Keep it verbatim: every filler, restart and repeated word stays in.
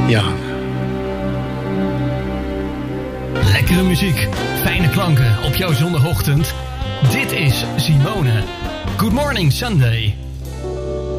Ja. Lekkere muziek, fijne klanken op jouw zondagochtend. Dit is Simone. Good Morning Sunday.